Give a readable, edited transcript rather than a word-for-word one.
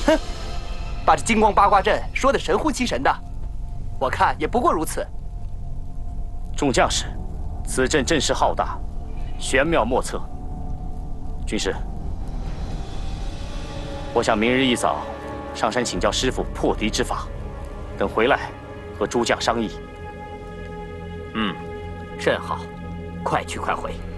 把这金光八卦阵说得神乎其神的，我看也不过如此。 众将士，此阵阵势浩大，玄妙莫测。军师，我想明日一早上山请教师傅破敌之法，等回来和诸将商议。 甚好，快去快回。